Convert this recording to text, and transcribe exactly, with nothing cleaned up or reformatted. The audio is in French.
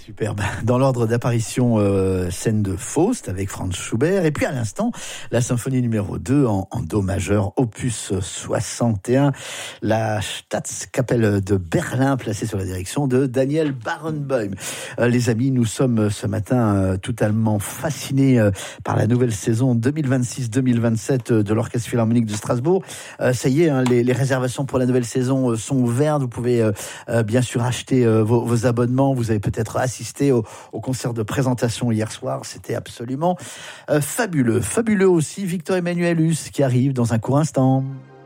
Superbe. Dans l'ordre d'apparition, euh, scène de Faust avec Franz Schubert. Et puis à l'instant, la symphonie numéro deux en, en do majeur, opus soixante et un. La Staatskapelle de Berlin, placée sous la direction de Daniel Barenboim. Euh, les amis, nous sommes ce matin euh, totalement fascinés euh, par la nouvelle saison deux mille vingt-six deux mille vingt-sept euh, de l'Orchestre Philharmonique de Strasbourg. Euh, ça y est, hein, les, les réservations pour la nouvelle saison euh, sont ouvertes. Vous pouvez euh, euh, bien sûr acheter euh, vos, vos abonnements. Vous avez peut-être assisté au, au concert de présentation hier soir. C'était absolument euh, fabuleux. Fabuleux aussi Victor Emmanuel Huss qui arrive dans un court instant.